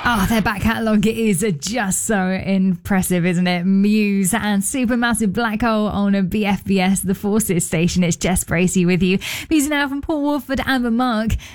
Oh, their back catalogue is just so impressive, isn't it? Muse and Supermassive Black Hole on a BFBS, the Forces station. It's Jess Bracey with you. Music now from Paul Wolford, Amber Mark,